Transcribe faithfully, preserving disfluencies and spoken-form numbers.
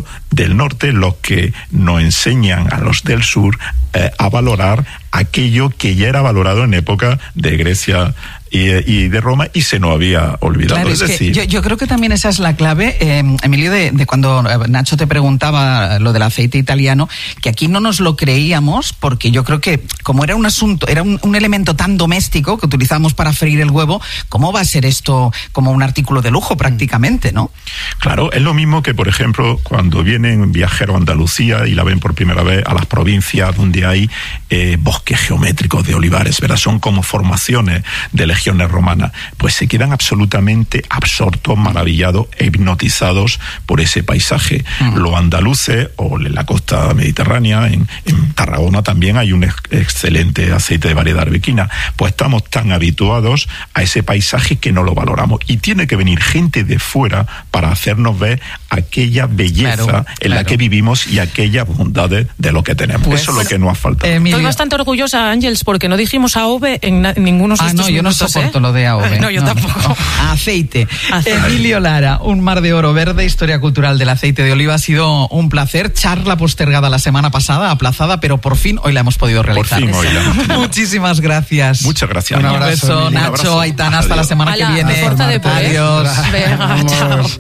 pueblos del norte los que nos enseñan a los del sur eh, a valorar aquello que ya era valorado en época de Grecia y, y de Roma y se nos había olvidado. Claro, es es decir, que yo, yo creo que también esa es la clave, eh, Emilio, de, de cuando Nacho te preguntaba lo del aceite italiano, que aquí no nos lo creíamos, porque yo creo que como era un asunto, era un, un elemento tan doméstico que utilizamos para freír el huevo, ¿cómo va a ser esto como un artículo de lujo prácticamente, no? Claro, es lo mismo que, por ejemplo, cuando vienen viajeros a Andalucía y la ven por primera vez a las provincias donde hay eh, bosques geométricos de olivares, ¿verdad? Son como formaciones de legiones romanas, pues se quedan absolutamente absortos, maravillados e hipnotizados por ese paisaje. Uh-huh. Los andaluces, o en la costa mediterránea, en, en Tarragona también hay un ex- excelente aceite de variedad arbequina, pues estamos tan habituados a ese paisaje que no lo valoramos, y tiene que venir gente de fuera para hacernos ver aquella belleza claro, en claro. la que vivimos y aquellas bondades de lo que tenemos. Pues, eso es lo que nos ha faltado. Emilio. Estoy bastante orgullosa, Ángels, porque no dijimos A O V en, na- en ninguno de Ah, estos no, yo no minutos, soporto ¿eh? lo de A O V. No, yo no, tampoco. No. Aceite. Aceite. Emilio Lara, un mar de oro verde, historia cultural del aceite de oliva. Ha sido un placer. Charla postergada la semana pasada, aplazada, pero por fin hoy la hemos podido realizar. Por fin hoy la hemos podido. Muchísimas gracias. Muchas gracias. Un Un abrazo, abrazo, Nacho, abrazo. Aitana, hasta Adiós. la semana Hala, que viene. fuerza de poder. Adiós. Venga, chao.